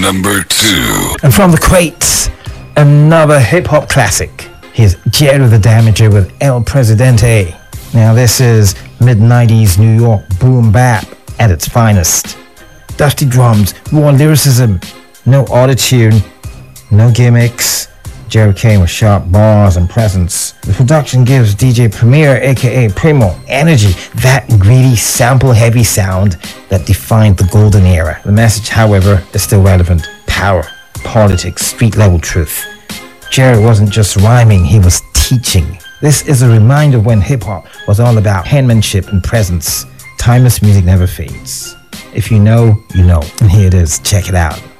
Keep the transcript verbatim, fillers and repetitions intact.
number two. And from the Crates, another hip-hop classic. Here's Jerry the Damager with El Presidente. Now this is mid-nineties New York boom bap at its finest. Dusty drums, raw lyricism, no autotune, no gimmicks. Jerry came with sharp bars and presence. The production gives D J Premier, aka Primo, energy, that greedy, sample-heavy sound that defined the golden era. The message, however, is still relevant. Power, politics, street-level truth. Jerry wasn't just rhyming, he was teaching. This is a reminder when hip-hop was all about penmanship and presence. Timeless music never fades. If you know, you know. And here it is. Check it out.